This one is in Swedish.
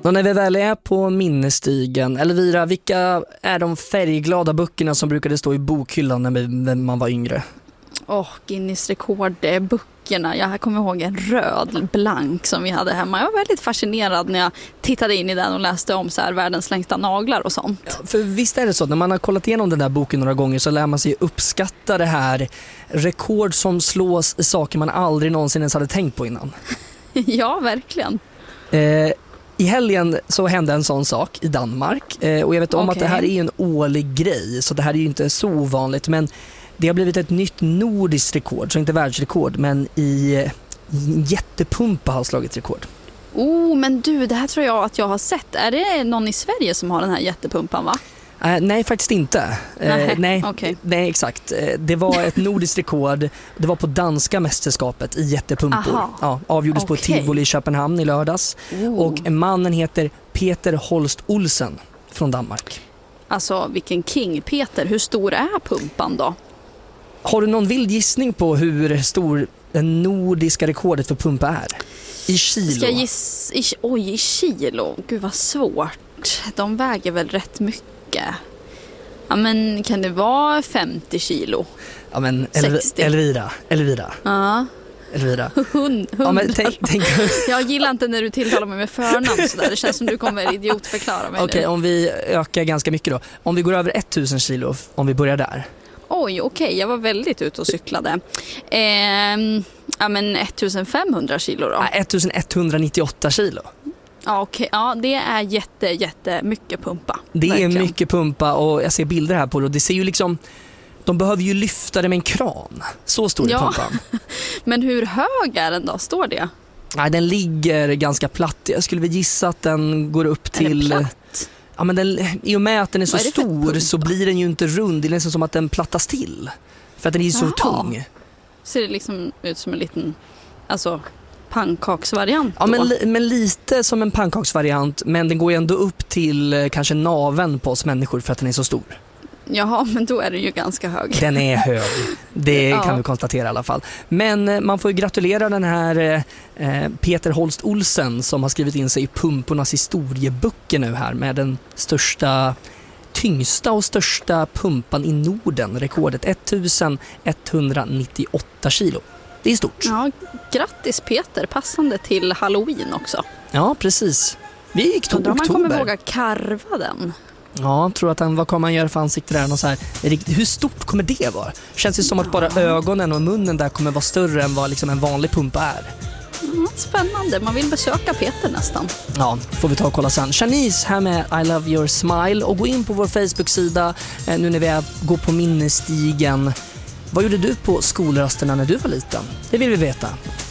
Och när vi väl är på minnesstigen, Elvira, vilka är de färgglada böckerna som brukade stå i bokhyllan när man var yngre? Guinness rekordböckerna. Jag kommer ihåg en röd blank som vi hade hemma. Jag var väldigt fascinerad när jag tittade in i den och läste om så här världens längsta naglar och sånt. Ja, för visst är det så, när man har kollat igenom den där boken några gånger så lär man sig uppskatta det här rekord som slås i saker man aldrig någonsin ens hade tänkt på innan. Ja, verkligen. I helgen så hände en sån sak i Danmark och jag vet om att det här är en årlig grej, så det här är ju inte så ovanligt, men det har blivit ett nytt nordiskt rekord, så inte världsrekord, men i jättepumpa har slagit rekord. Men du, det här tror jag att jag har sett. Är det någon i Sverige som har den här jättepumpan, va? Nej, faktiskt inte. Nej, exakt. Det var ett nordiskt rekord. Det var på danska mästerskapet i jättepumpor. Ja, avgjordes på Tivoli i Köpenhamn i lördags. Och mannen heter Peter Holst Olsen från Danmark. Alltså, vilken king, Peter. Hur stor är pumpan då? Har du någon vild gissning på hur stor det nordiska rekordet för pumpa är? I kilo? Ska jag i kilo? Gud vad svårt. De väger väl rätt mycket. Ja, men kan det vara 50 kilo? Ja, men 60. Elvira. Ja. Elvira. 100. Ja, men tänk. Jag gillar inte när du tilltalar mig med förnamn sådär. Det känns som du kommer idiotförklara mig. Okej, om vi ökar ganska mycket då. Om vi går över 1000 kilo, om vi börjar där. Okej, jag var väldigt ute och cyklade. Ja, men 1500 kilo då? 1198 kilo. Ja, okej. Ja, det är jätte mycket pumpa. Det verkligen. är mycket pumpa och jag ser bilder här på det och det ser ju liksom, de behöver ju lyfta det med en kran. Så stor är pumpan. Men hur hög är den då? Står det? Nej, den ligger ganska platt. Jag skulle väl gissa att den går upp till... Är det platt? Ja, men i och med att den är så Vad är det för stor pumpa? så blir den ju inte rund. Det är nästan som att den plattas till. För att den är så tung. Ser det liksom ut som en liten pannkaksvariant Ja, då? men lite som en pannkaksvariant. Men den går ju ändå upp till kanske naveln på oss människor för att den är så stor. Jaha, men då är den ju ganska hög. Den är hög, det kan vi konstatera i alla fall. Men man får ju gratulera den här Peter Holst Olsen som har skrivit in sig i pumpornas historieböcker nu här med den tyngsta och största pumpan i Norden. Rekordet 1198 kilo. Det är stort. Ja, grattis Peter, passande till Halloween också. Ja, precis. Vi gick till oktober. oktober. Man kommer våga karva den. Ja, tror att vad kommer man göra för ansikte där? Och så här, hur stort kommer det vara? Känns det som att bara ögonen och munnen där kommer vara större än vad liksom en vanlig pumpa är. Spännande, man vill besöka Peter nästan. Ja, får vi ta och kolla sen. Shanice här med I Love Your Smile. Och gå in på vår Facebook-sida nu när vi går på minnesstigen. Vad gjorde du på skolrasterna när du var liten? Det vill vi veta.